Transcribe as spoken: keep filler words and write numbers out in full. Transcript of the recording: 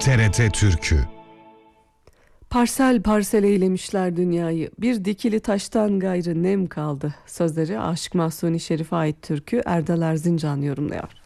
T R T Türkü. Parsel parsel eylemişler dünyayı, bir dikili taştan gayrı nem kaldı. Sözleri Aşık Mahzuni Şerif'e ait türkü, Erdal Erzincan yorumluyor.